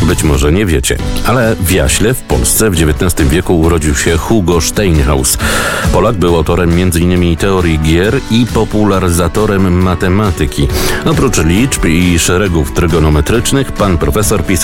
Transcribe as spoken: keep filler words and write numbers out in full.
Być może nie wiecie, ale w Jaśle w Polsce w dziewiętnastym wieku urodził się Hugo Steinhaus. Polak był autorem między innymi teorii gier i popularyzatorem matematyki. Oprócz liczb i szeregów trygonometrycznych pan profesor pisał